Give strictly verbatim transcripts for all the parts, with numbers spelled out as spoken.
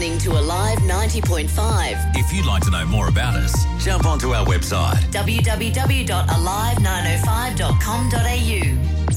listening to Alive ninety point five. If you'd like to know more about us, jump onto our website w w w dot alive nine oh five dot com dot a u.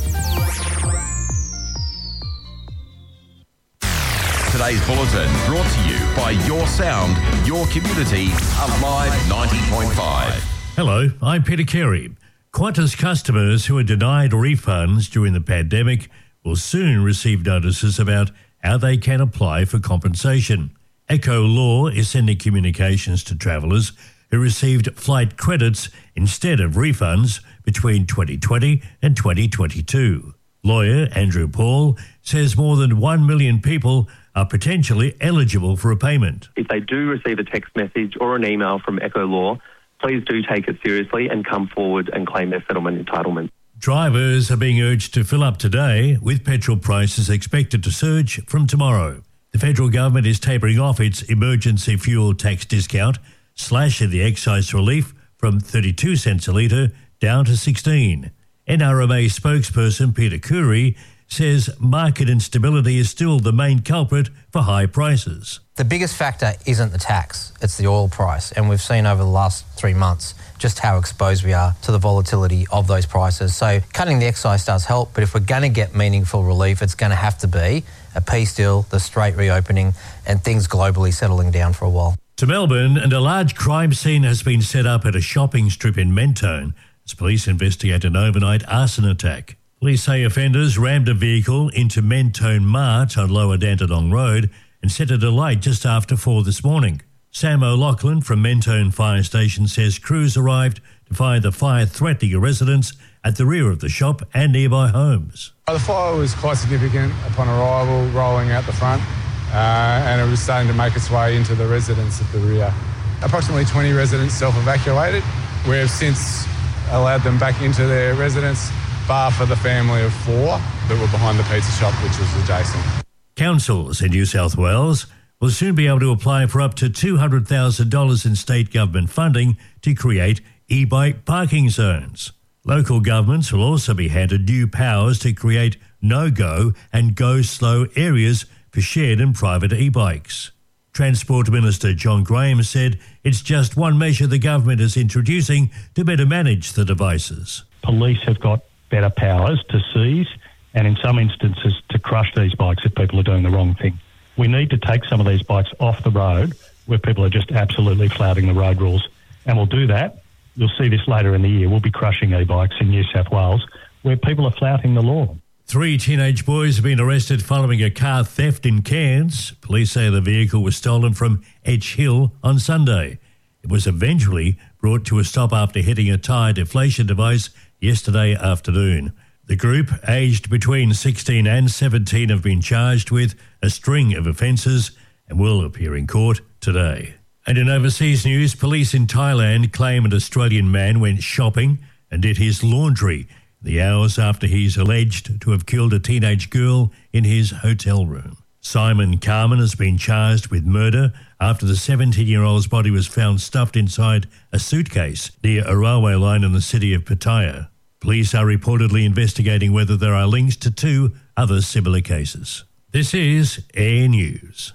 Today's bulletin brought to you by Your Sound, Your Community, Alive ninety point five. Hello, I'm Peter Carey. Qantas customers who are denied refunds during the pandemic will soon receive notices about how they can apply for compensation. Echo Law is sending communications to travellers who received flight credits instead of refunds between twenty twenty and twenty twenty-two. Lawyer Andrew Paul says more than one million people are potentially eligible for a payment. If they do receive a text message or an email from Echo Law, please do take it seriously and come forward and claim their settlement entitlement. Drivers are being urged to fill up today, with petrol prices expected to surge from tomorrow. The federal government is tapering off its emergency fuel tax discount, slashing the excise relief from thirty-two cents a litre down to sixteen. N R M A spokesperson Peter Curry says market instability is still the main culprit for high prices. The biggest factor isn't the tax, it's the oil price. And we've seen over the last three months just how exposed we are to the volatility of those prices. So cutting the excise does help, but if we're going to get meaningful relief, it's going to have to be a peace deal, the straight reopening, and things globally settling down for a while. To Melbourne, and a large crime scene has been set up at a shopping strip in Mentone as police investigate an overnight arson attack. Police say offenders rammed a vehicle into Mentone Mart on Lower Dandenong Road and set it alight just after four this morning. Sam O'Loughlin from Mentone Fire Station says crews arrived to find the fire threatening a residence at the rear of the shop and nearby homes. The fire was quite significant upon arrival, rolling out the front, uh, and it was starting to make its way into the residence at the rear. Approximately twenty residents self-evacuated. We have since allowed them back into their residence, bar for the family of four that were behind the pizza shop, which was adjacent. Councils in New South Wales will soon be able to apply for up to two hundred thousand dollars in state government funding to create e-bike parking zones. Local governments will also be handed new powers to create no-go and go-slow areas for shared and private e-bikes. Transport Minister John Graham said it's just one measure the government is introducing to better manage the devices. Police have got better powers to seize and in some instances to crush these bikes if people are doing the wrong thing. We need to take some of these bikes off the road where people are just absolutely flouting the road rules, and we'll do that. You'll see this later in the year. We'll be crushing e-bikes in New South Wales where people are flouting the law. Three teenage boys have been arrested following a car theft in Cairns. Police say the vehicle was stolen from Edge Hill on Sunday. It was eventually brought to a stop after hitting a tyre deflation device yesterday afternoon. The group, aged between sixteen and seventeen, have been charged with a string of offences and will appear in court today. And in overseas news, police in Thailand claim an Australian man went shopping and did his laundry the hours after he's alleged to have killed a teenage girl in his hotel room. Simon Carmen has been charged with murder after the seventeen-year-old's body was found stuffed inside a suitcase near a railway line in the city of Pattaya. Police are reportedly investigating whether there are links to two other similar cases. This is Air News.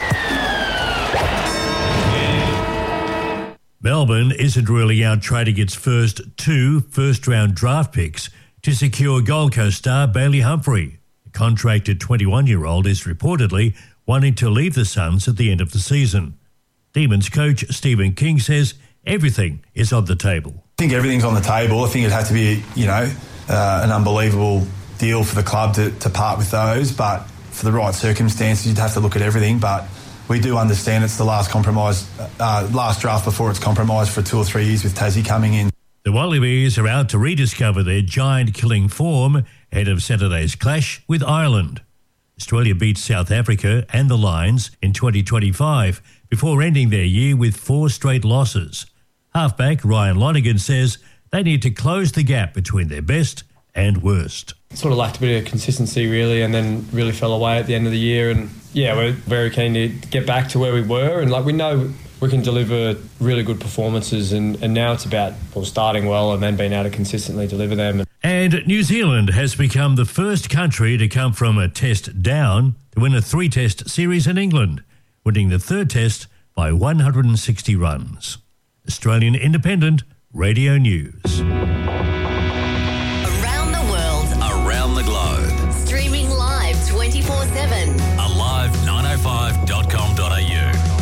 Melbourne isn't ruling out trading its first two first-round draft picks to secure Gold Coast star Bailey Humphrey. The contracted twenty-one-year-old is reportedly wanting to leave the Suns at the end of the season. Demons coach Stephen King says everything is on the table. I think everything's on the table. I think it'd have to be, you know, uh, an unbelievable deal for the club to, to part with those, but for the right circumstances, you'd have to look at everything. But we do understand it's the last compromise, uh, last draft before it's compromised for two or three years with Tassie coming in. The Wallabies are out to rediscover their giant-killing form ahead of Saturday's clash with Ireland. Australia beat South Africa and the Lions in twenty twenty-five before ending their year with four straight losses. Halfback Ryan Lonergan says they need to close the gap between their best and worst. Sort of lacked a bit of consistency really, and then really fell away at the end of the year. And yeah, we're very keen to get back to where we were, and like we know we can deliver really good performances, and, and now it's about well, starting well and then being able to consistently deliver them. And New Zealand has become the first country to come from a test down to win a three-test series in England, winning the third test by one hundred sixty runs. Australian Independent Radio News. Around the world, Around the globe. streaming live twenty-four seven. alive nine oh five dot com dot a u.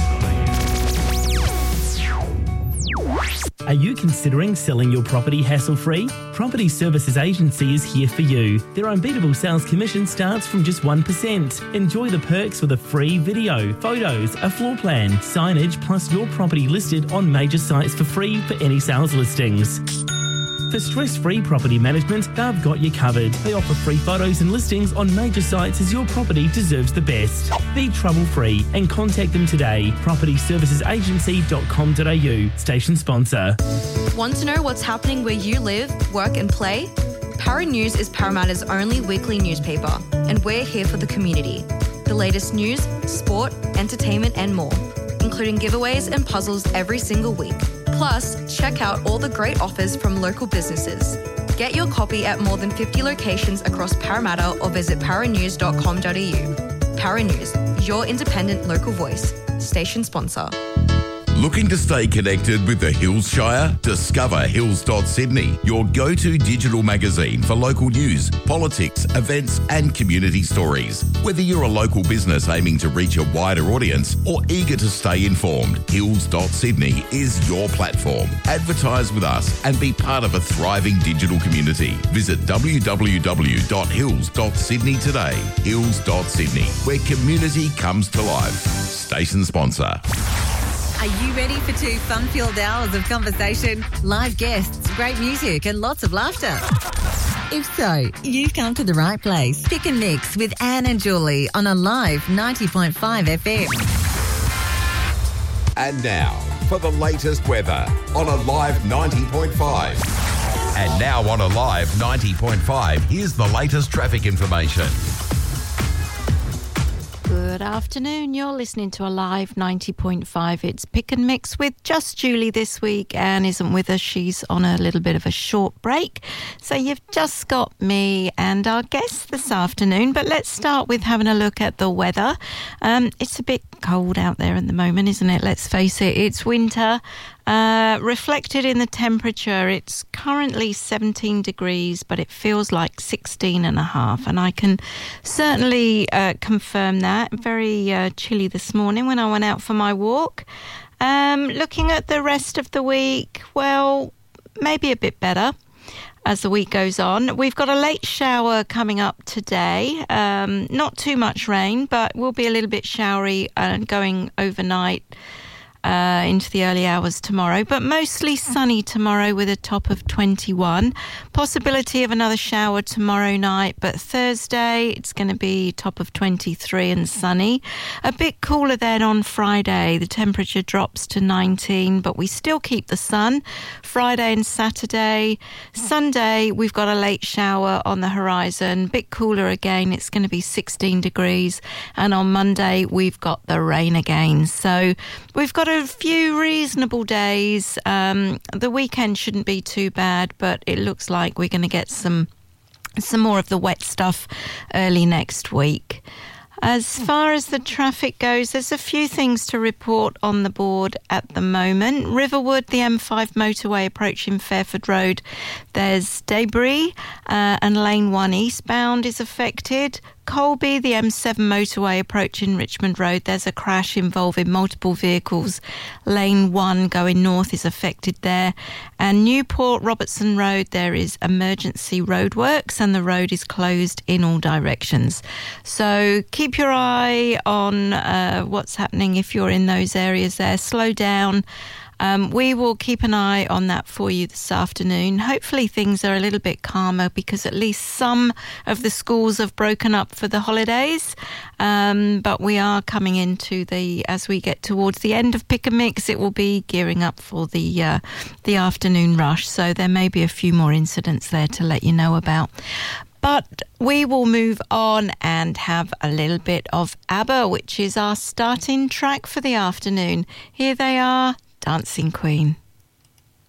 Are you considering selling your property hassle-free? Property Services Agency is here for you. Their unbeatable sales commission starts from just one percent. Enjoy the perks with a free video, photos, a floor plan, signage, plus your property listed on major sites for free for any sales listings. For stress-free property management, they've got you covered. They offer free photos and listings on major sites as your property deserves the best. Be trouble-free and contact them today. property services agency dot com dot a u. Station sponsor. Want to know what's happening where you live, work and play? Para News is Parramatta's only weekly newspaper, and we're here for the community. The latest news, sport, entertainment and more, including giveaways and puzzles every single week. Plus, check out all the great offers from local businesses. Get your copy at more than fifty locations across Parramatta or visit para news dot com dot a u. Para News, your independent local voice. Station sponsor. Looking to stay connected with the Hills Shire? Discover hills dot sydney, your go-to digital magazine for local news, politics, events and community stories. Whether you're a local business aiming to reach a wider audience or eager to stay informed, hills dot sydney is your platform. Advertise with us and be part of a thriving digital community. Visit w w w dot hills dot sydney today. hills dot sydney, where community comes to life. Station sponsor. Are you ready for two fun-filled hours of conversation, live guests, great music and lots of laughter? If so, you've come to the right place. Pick and Mix with Anne and Julie on Alive ninety point five F M. And now, for the latest weather on Alive ninety point five. And now on Alive ninety point five, here's the latest traffic information. Good afternoon. You're listening to Alive ninety point five. It's Pick and Mix with just Julie this week. Anne isn't with us. She's on a little bit of a short break. So you've just got me and our guest this afternoon. But let's start with having a look at the weather. Um, it's a bit cold out there at the moment, isn't it? Let's face it. It's winter. Uh, reflected in the temperature, it's currently seventeen degrees, but it feels like sixteen and a half. And I can certainly uh, confirm that. Very uh, chilly this morning when I went out for my walk. Um, looking at the rest of the week, well, maybe a bit better as the week goes on. We've got a late shower coming up today. Um, not too much rain, but will be a little bit showery and going overnight Uh, into the early hours tomorrow, but mostly sunny tomorrow with a top of twenty-one. Possibility of another shower tomorrow night, but Thursday it's going to be top of twenty-three and sunny. A bit cooler then on Friday. The temperature drops to nineteen, but we still keep the sun. Friday and Saturday. Sunday we've got a late shower on the horizon. Bit cooler again. It's going to be sixteen degrees, and on Monday we've got the rain again. So we've got a few reasonable days. Um, the weekend shouldn't be too bad, but it looks like we're going to get some some more of the wet stuff early next week. As far as the traffic goes, there's a few things to report on the board at the moment. Riverwood, the M five motorway approaching Fairford Road, there's debris uh, and lane one eastbound is affected. Colby, the M seven motorway approaching Richmond Road, there's a crash involving multiple vehicles. Lane one going north is affected there. And Newport, Robertson Road, there is emergency roadworks and the road is closed in all directions. So keep your eye on uh, what's happening if you're in those areas there. Slow down. Um, we will keep an eye on that for you this afternoon. Hopefully things are a little bit calmer because at least some of the schools have broken up for the holidays. Um, but we are coming into the, as we get towards the end of Pick and Mix, it will be gearing up for the, uh, the afternoon rush. So there may be a few more incidents there to let you know about. But we will move on and have a little bit of ABBA, which is our starting track for the afternoon. Here they are, Dancing Queen.